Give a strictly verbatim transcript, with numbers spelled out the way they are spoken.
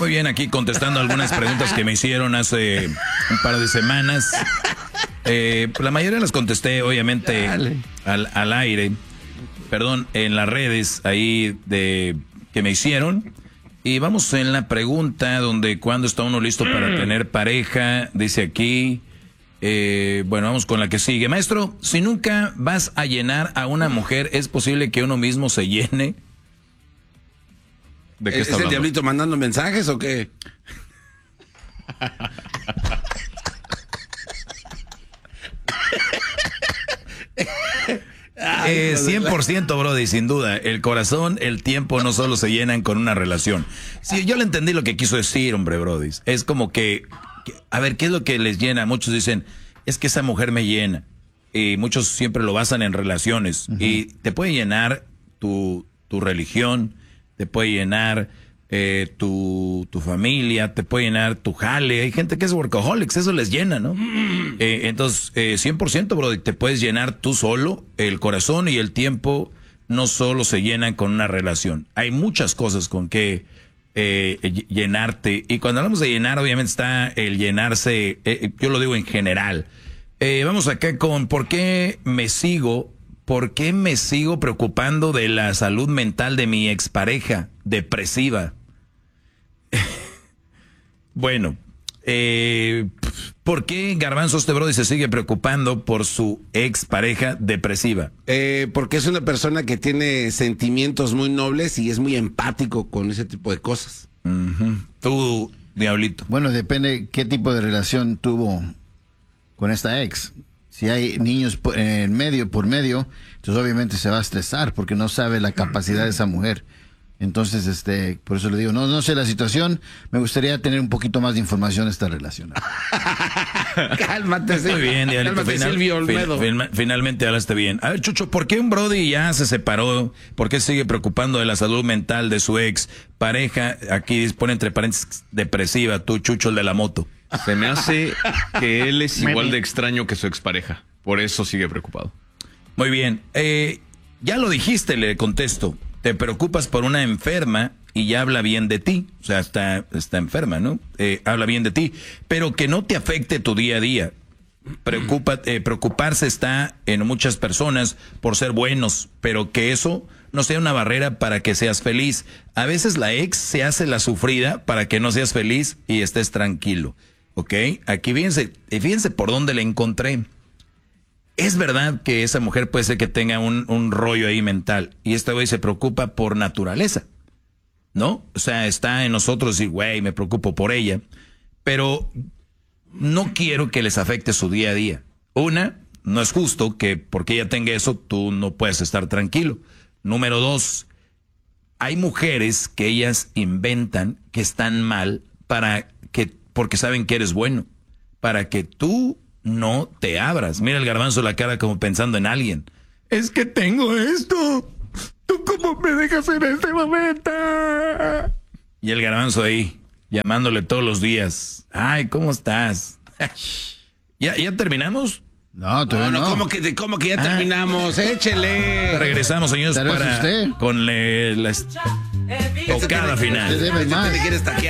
Muy bien, aquí contestando algunas preguntas que me hicieron hace un par de semanas. Eh, la mayoría las contesté, obviamente, al, al aire. Perdón, en las redes ahí de que me hicieron. Y vamos en la pregunta donde cuando está uno listo para tener pareja, dice aquí. Eh, bueno, vamos con la que sigue. Maestro, si nunca vas a llenar a una mujer, ¿es posible que uno mismo se llene? ¿De qué está hablando? ¿Es el diablito mandando mensajes o qué? Eh, cien por ciento, Brody, sin duda. El corazón, el tiempo no solo se llenan con una relación. Sí, yo le entendí lo que quiso decir, hombre, Brody. Es como que, que, a ver, ¿qué es lo que les llena? Muchos dicen, es que esa mujer me llena. Y muchos siempre lo basan en relaciones. Uh-huh. Y te puede llenar tu, tu religión, te puede llenar eh, tu, tu familia, te puede llenar tu jale. Hay gente que es workaholics, eso les llena, ¿no? Eh, entonces, eh, cien por ciento, bro, te puedes llenar tú solo. El corazón y el tiempo no solo se llenan con una relación. Hay muchas cosas con que eh, llenarte. Y cuando hablamos de llenar, obviamente está el llenarse, eh, yo lo digo en general. Eh, vamos acá con ¿por qué me sigo? ¿Por qué me sigo preocupando de la salud mental de mi expareja depresiva? Bueno, eh, ¿por qué Garbanzo este brody se sigue preocupando por su expareja depresiva? Eh, porque es una persona que tiene sentimientos muy nobles y es muy empático con ese tipo de cosas. Uh-huh. Tú, Diablito. Bueno, depende qué tipo de relación tuvo con esta ex. Si hay niños en medio, por medio, entonces obviamente se va a estresar porque no sabe la capacidad de esa mujer. Entonces, este, por eso le digo, no, no sé la situación, me gustaría tener un poquito más de información de esta relación. Cálmate, Silvio. Muy bien, Diablito. Cálmate, Final, Silvio Olmedo. fin, fin, finalmente hablaste bien. A ver, Chucho, ¿por qué un brody ya se separó? ¿Por qué sigue preocupando de la salud mental de su ex pareja? Aquí pone entre paréntesis depresiva, tú, Chucho, el de la moto. Se me hace que él es igual de extraño que su expareja. Por eso sigue preocupado. Muy bien. Eh, ya lo dijiste, le contesto. Te preocupas por una enferma y ya habla bien de ti. O sea, está, está enferma, ¿no? Eh, habla bien de ti. Pero que no te afecte tu día a día. Preocupa, eh, preocuparse está en muchas personas por ser buenos, pero que eso no sea una barrera para que seas feliz. A veces la ex se hace la sufrida para que no seas feliz y estés tranquilo. ¿Ok? Aquí fíjense, fíjense por dónde le encontré. Es verdad que esa mujer puede ser que tenga un, un rollo ahí mental y esta güey se preocupa por naturaleza, ¿no? O sea, está en nosotros y güey, me preocupo por ella, pero no quiero que les afecte su día a día. Una, no es justo que porque ella tenga eso, tú no puedes estar tranquilo. Número dos, hay mujeres que ellas inventan que están mal para que, porque saben que eres bueno, para que tú no te abras. Mira el Garbanzo la cara como pensando en alguien. Es que tengo esto. ¿Tú cómo me dejas en este momento? Y el Garbanzo ahí, llamándole todos los días. Ay, ¿cómo estás? ¿Ya, ya terminamos? No, todavía no. no. no. ¿Cómo que, cómo que ya ah. terminamos? Échele. Regresamos, señores, para usted? con le, la tocada final. Te debe más. Te quieres taquear.